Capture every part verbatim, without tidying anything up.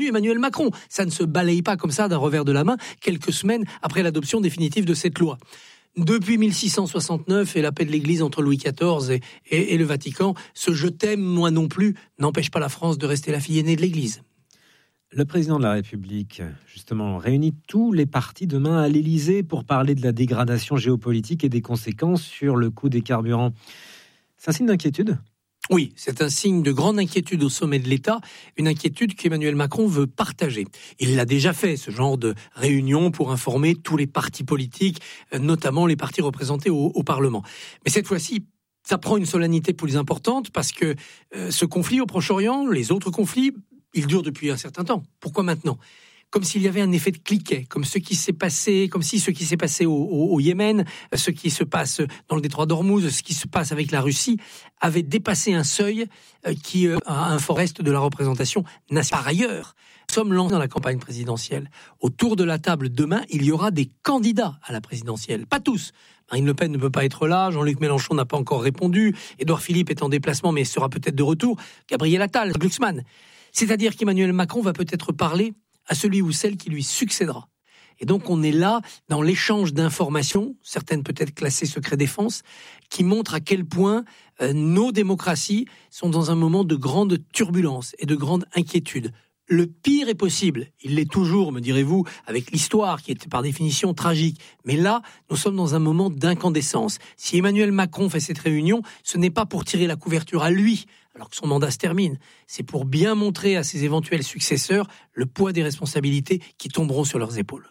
soutenu Emmanuel Macron. Ça ne se balaye pas comme ça d'un revers de la main quelques semaines après l'adoption définitive de cette loi. Depuis mille six cent soixante-neuf et la paix de l'Église entre Louis quatorze et, et, et le Vatican, ce « je t'aime, moi non plus » n'empêche pas la France de rester la fille aînée de l'Église. Le président de la République, justement, réunit tous les partis demain à l'Élysée pour parler de la dégradation géopolitique et des conséquences sur le coût des carburants. C'est un signe d'inquiétude ? Oui, c'est un signe de grande inquiétude au sommet de l'État, une inquiétude qu'Emmanuel Macron veut partager. Il l'a déjà fait, ce genre de réunion pour informer tous les partis politiques, notamment les partis représentés au, au Parlement. Mais cette fois-ci, ça prend une solennité plus importante parce que euh, ce conflit au Proche-Orient, les autres conflits, ils durent depuis un certain temps. Pourquoi maintenant ? Comme s'il y avait un effet de cliquet, comme ce qui s'est passé, comme si ce qui s'est passé au, au, au Yémen, ce qui se passe dans le détroit d'Ormuz, ce qui se passe avec la Russie, avait dépassé un seuil qui euh, a un fort reste de la représentation nationale. Par ailleurs, nous sommes lancés dans la campagne présidentielle. Autour de la table demain, il y aura des candidats à la présidentielle. Pas tous. Marine Le Pen ne peut pas être là, Jean-Luc Mélenchon n'a pas encore répondu, Édouard Philippe est en déplacement mais sera peut-être de retour, Gabriel Attal, Glucksmann. C'est-à-dire qu'Emmanuel Macron va peut-être parler à celui ou celle qui lui succédera. Et donc on est là dans l'échange d'informations, certaines peut-être classées secret défense, qui montrent à quel point euh, nos démocraties sont dans un moment de grande turbulence et de grande inquiétude. Le pire est possible, il l'est toujours, me direz-vous, avec l'histoire qui est par définition tragique. Mais là, nous sommes dans un moment d'incandescence. Si Emmanuel Macron fait cette réunion, ce n'est pas pour tirer la couverture à lui, alors que son mandat se termine. C'est pour bien montrer à ses éventuels successeurs le poids des responsabilités qui tomberont sur leurs épaules.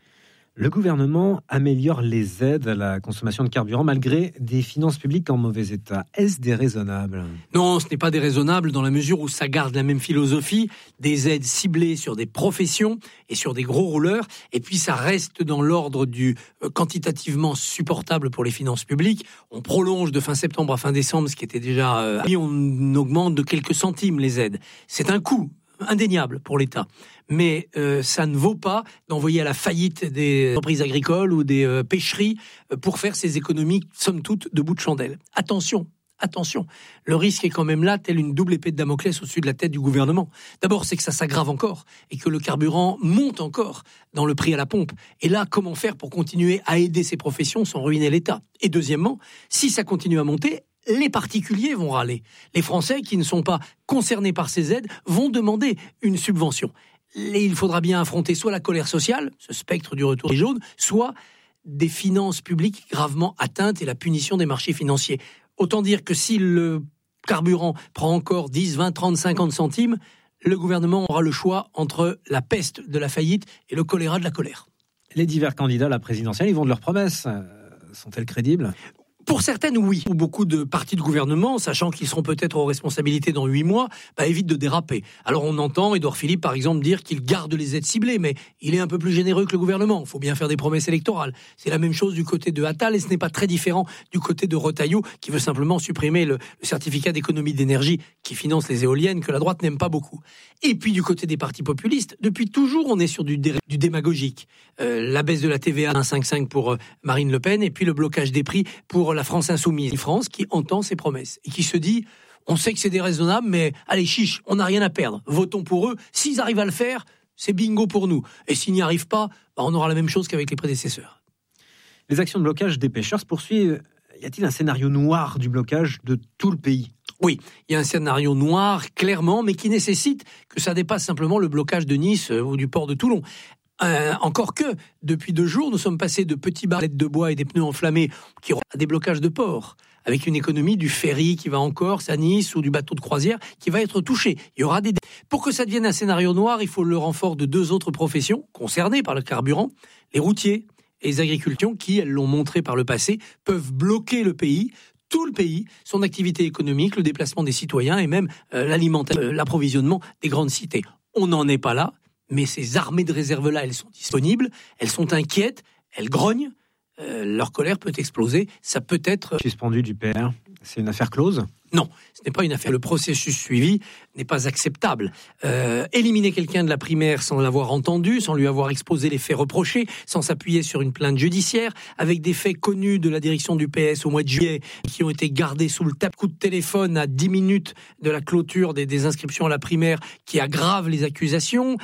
Le gouvernement améliore les aides à la consommation de carburant malgré des finances publiques en mauvais état. Est-ce déraisonnable ? Non, ce n'est pas déraisonnable dans la mesure où ça garde la même philosophie, des aides ciblées sur des professions et sur des gros rouleurs, et puis ça reste dans l'ordre du euh, quantitativement supportable pour les finances publiques. On prolonge de fin septembre à fin décembre, ce qui était déjà... Euh, et on augmente de quelques centimes les aides. C'est un coût indéniable pour l'État. Mais euh, ça ne vaut pas d'envoyer à la faillite des entreprises agricoles ou des euh, pêcheries euh, pour faire ces économies, somme toute, de bout de chandelle. Attention, attention, le risque est quand même là, tel une double épée de Damoclès au-dessus de la tête du gouvernement. D'abord, c'est que ça s'aggrave encore et que le carburant monte encore dans le prix à la pompe. Et là, comment faire pour continuer à aider ces professions sans ruiner l'État ? Et deuxièmement, si ça continue à monter, les particuliers vont râler. Les Français qui ne sont pas concernés par ces aides vont demander une subvention. Et il faudra bien affronter soit la colère sociale, ce spectre du retour des jaunes, soit des finances publiques gravement atteintes et la punition des marchés financiers. Autant dire que si le carburant prend encore dix, vingt, trente, cinquante centimes, le gouvernement aura le choix entre la peste de la faillite et le choléra de la colère. Les divers candidats à la présidentielle, ils vont de leurs promesses. Sont-elles crédibles ? Pour certaines, oui. Pour beaucoup de partis de gouvernement, sachant qu'ils seront peut-être aux responsabilités dans huit mois, bah, évitent de déraper. Alors on entend Édouard Philippe, par exemple, dire qu'il garde les aides ciblées, mais il est un peu plus généreux que le gouvernement. Il faut bien faire des promesses électorales. C'est la même chose du côté de Attal, et ce n'est pas très différent du côté de Retailleau, qui veut simplement supprimer le, le certificat d'économie d'énergie qui finance les éoliennes, que la droite n'aime pas beaucoup. Et puis du côté des partis populistes, depuis toujours, on est sur du, dé, du démagogique. Euh, la baisse de la T V A à un virgule cinquante-cinq pour euh, Marine Le Pen, et puis le blocage des prix pour la France insoumise. Une France qui entend ses promesses et qui se dit, on sait que c'est déraisonnable, mais allez chiche, on n'a rien à perdre. Votons pour eux. S'ils arrivent à le faire, c'est bingo pour nous. Et s'ils n'y arrivent pas, bah on aura la même chose qu'avec les prédécesseurs. Les actions de blocage des pêcheurs se poursuivent. Y a-t-il un scénario noir du blocage de tout le pays ? Oui, il y a un scénario noir, clairement, mais qui nécessite que ça dépasse simplement le blocage de Nice ou du port de Toulon. Euh, encore que, depuis deux jours, nous sommes passés de petits barrettes de bois et des pneus enflammés qui ont à des blocages de port, avec une économie du ferry qui va en Corse, à Nice, ou du bateau de croisière qui va être touché. Il y aura des... Pour que ça devienne un scénario noir, il faut le renfort de deux autres professions concernées par le carburant, les routiers et les agriculteurs qui, elles l'ont montré par le passé, peuvent bloquer le pays, tout le pays, son activité économique, le déplacement des citoyens et même euh, l'alimentation, euh, l'approvisionnement des grandes cités. On n'en est pas là. Mais ces armées de réserve-là, elles sont disponibles, elles sont inquiètes, elles grognent, euh, leur colère peut exploser, ça peut être... Suspendu du P R, c'est une affaire close ? Non, ce n'est pas une affaire. Le processus suivi n'est pas acceptable. Euh, éliminer quelqu'un de la primaire sans l'avoir entendu, sans lui avoir exposé les faits reprochés, sans s'appuyer sur une plainte judiciaire, avec des faits connus de la direction du P S au mois de juillet, qui ont été gardés sous le tapis, coup de téléphone à dix minutes de la clôture des, des inscriptions à la primaire, qui aggravent les accusations,